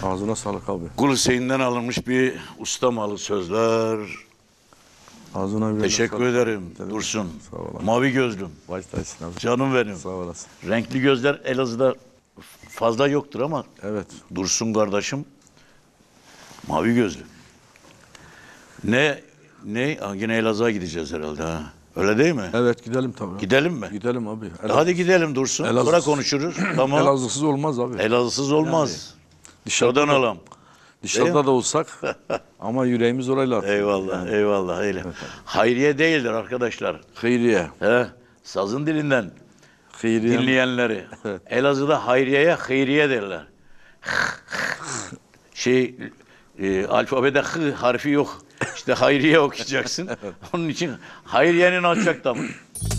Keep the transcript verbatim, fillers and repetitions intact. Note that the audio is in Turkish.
Ağzına sağlık abi. Kul Hüseyin'den alınmış bir usta malı sözler. Ağzına yüreğine Teşekkür sağlık. ederim Tabii. Dursun. Sağ ol abi. Mavi gözlüm. Baştaysın abi. Canım benim. Sağ olasın. Renkli gözler Elazığ'da fazla yoktur ama Evet. Dursun kardeşim mavi gözlü. Ne ne Ha, yine Elazığ'a gideceğiz herhalde ha. Öyle değil mi? Evet gidelim tabii. Gidelim mi? Gidelim abi. E Hadi gidelim Dursun. Elazığ- Sonra konuşuruz. Tamam. Elazığsız olmaz abi. Elazığ'sız olmaz. Dışarıda Şuradan da, alalım. dışarıda da olsak ama yüreğimiz orayla atıyor. Eyvallah, Yani. eyvallah. Öyle. Hayriye değildir arkadaşlar. Hayriye. He, sazın dilinden Hayriye. dinleyenleri. Evet. Elazığ'da hayriyeye hayriye derler. şey, e, alfabede hı harfi yok. İşte hayriye okuyacaksın. Onun için hayriyenin alçak damı.